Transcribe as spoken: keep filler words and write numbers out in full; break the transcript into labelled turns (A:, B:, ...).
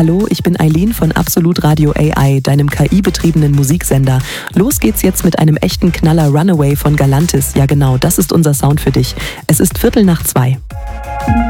A: Hallo, ich bin Eileen von Absolut Radio A I, deinem K I-betriebenen Musiksender. Los geht's jetzt mit einem echten Knaller Runaway von Galantis. Ja genau, das ist unser Sound für dich. Es ist Viertel nach zwei.